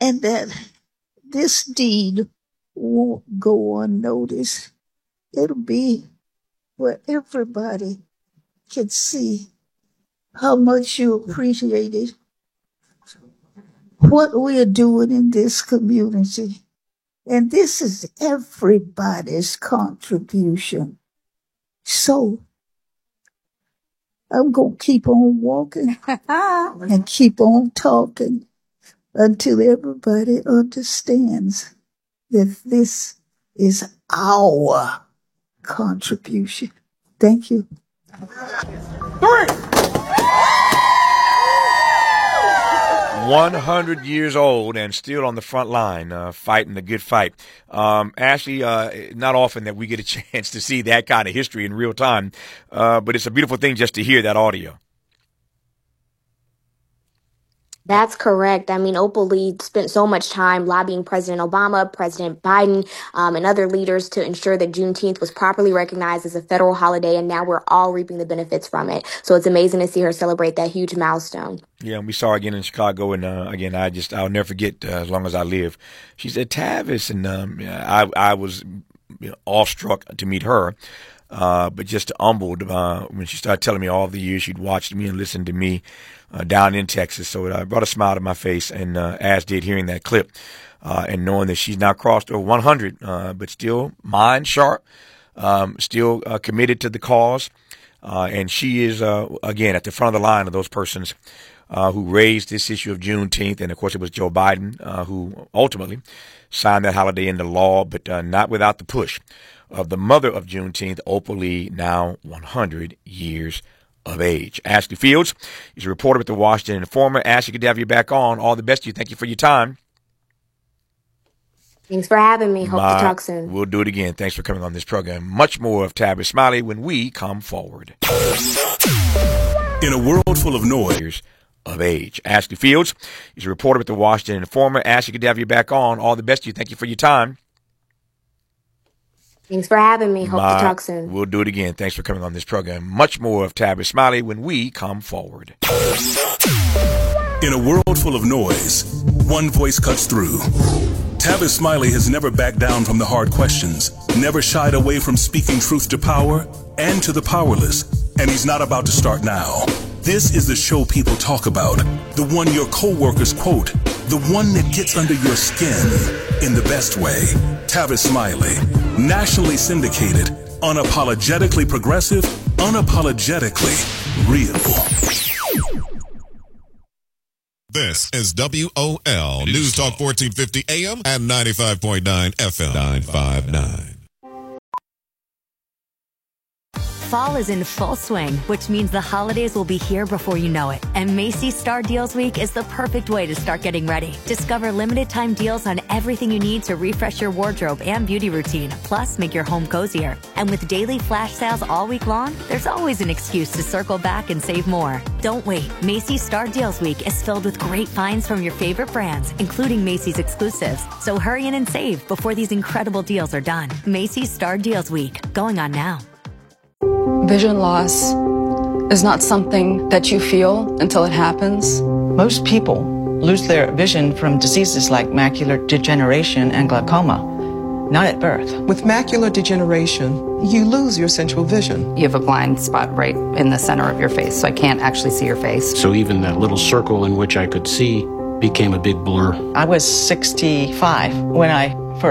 and that this deed won't go unnoticed. It'll be where everybody can see how much you appreciate it, what we are doing in this community. And this is everybody's contribution. So I'm going to keep on walking and keep on talking until everybody understands that this is our contribution. Thank you. 100 years old and still on the front line, fighting the good fight. Ashley, not often that we get a chance to see that kind of history in real time, but it's a beautiful thing just to hear that audio. That's correct. I mean, Opal Lee spent so much time lobbying President Obama, President Biden, and other leaders to ensure that Juneteenth was properly recognized as a federal holiday, and now we're all reaping the benefits from it. So it's amazing to see her celebrate that huge milestone. Yeah, and we saw her again in Chicago, and again, I'll never forget as long as I live. She said, Tavis, and I was awestruck to meet her. But just humbled when she started telling me all the years she'd watched me and listened to me down in Texas. So it brought a smile to my face, and as did hearing that clip and knowing that she's now crossed over 100, but still mind sharp, still committed to the cause. And she is, again, at the front of the line of those persons who raised this issue of Juneteenth. And, of course, it was Joe Biden who ultimately signed that holiday into law, but not without the push of the mother of Juneteenth, Opal Lee, now 100 years of age. Ashley Fields is a reporter with the Washington Informer. Ashley, good to have you back on. All the best to you. Thank you for your time. Thanks for having me. Hope to talk soon. We'll do it again. Thanks for coming on this program. Much more of Tavis Smiley when we come forward. In a world full of noise. Of age. Ashley Fields is a reporter with the Washington Informer. Ashley, good to have you back on. All the best to you. Thank you for your time. Thanks for having me. Hope to talk soon. We'll do it again. Thanks for coming on this program. Much more of Tavis Smiley when we come forward. In a world full of noise, one voice cuts through. Tavis Smiley has never backed down from the hard questions, never shied away from speaking truth to power and to the powerless, and he's not about to start now. This is the show people talk about, the one your co-workers quote, the one that gets under your skin in the best way. Tavis Smiley, nationally syndicated, unapologetically progressive, unapologetically real. This is WOL News Talk 1450 AM and 95.9 FM 959. Fall is in full swing, which means the holidays will be here before you know it. And Macy's Star Deals Week is the perfect way to start getting ready. Discover limited time deals on everything you need to refresh your wardrobe and beauty routine, plus make your home cozier. And with daily flash sales all week long, there's always an excuse to circle back and save more. Don't wait. Macy's Star Deals Week is filled with great finds from your favorite brands, including Macy's exclusives. So hurry in and save before these incredible deals are done. Macy's Star Deals Week, going on now. Vision loss is not something that you feel until it happens. Most people lose their vision from diseases like macular degeneration and glaucoma, not at birth. With macular degeneration, you lose your central vision. You have a blind spot right in the center of your face, so I can't actually see your face. So even that little circle in which I could see became a big blur. I was 65 when I